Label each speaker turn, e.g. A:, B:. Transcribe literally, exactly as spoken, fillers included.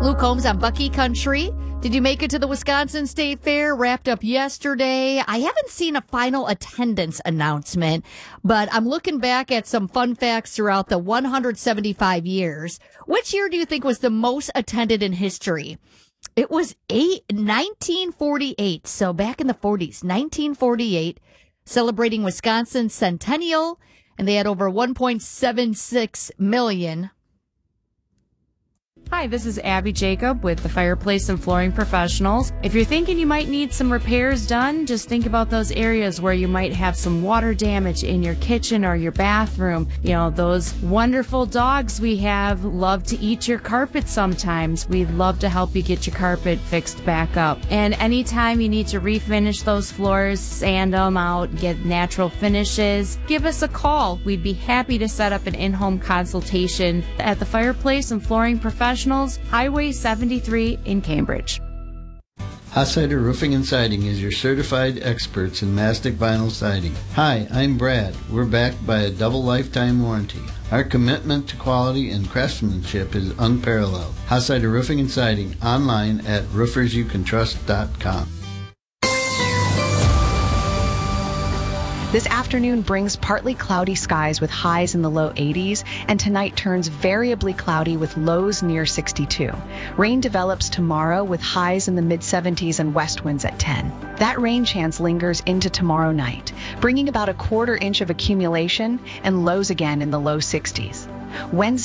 A: Luke Combs on Bucky Country. Did you make it to the Wisconsin State Fair? Wrapped up yesterday. I haven't seen a final attendance announcement, but I'm looking back at some fun facts throughout the one hundred seventy-five years. Which year do you think was the most attended in history? It was eight, nineteen forty-eight. So back in the forties, nineteen forty-eight, celebrating Wisconsin's centennial, and they had over one point seven six million.
B: Hi, this is Abby Jacob with the Fireplace and Flooring Professionals. If you're thinking you might need some repairs done, just think about those areas where you might have some water damage in your kitchen or your bathroom. You know, those wonderful dogs we have love to eat your carpet sometimes. We'd love to help you get your carpet fixed back up. And anytime you need to refinish those floors, sand them out, get natural finishes, give us a call. We'd be happy to set up an in-home consultation at the Fireplace and Flooring Professionals, Highway seventy-three in Cambridge.
C: Hossider Roofing and Siding is your certified experts in mastic vinyl siding. Hi, I'm Brad. We're backed by a double lifetime warranty. Our commitment to quality and craftsmanship is unparalleled. Hossider Roofing and Siding, online at roofers you can trust dot com.
D: This afternoon brings partly cloudy skies with highs in the low eighties, and tonight turns variably cloudy with lows near sixty-two. Rain develops tomorrow with highs in the mid seventies and west winds at ten. That rain chance lingers into tomorrow night, bringing about a quarter inch of accumulation and lows again in the low sixties. Wednesday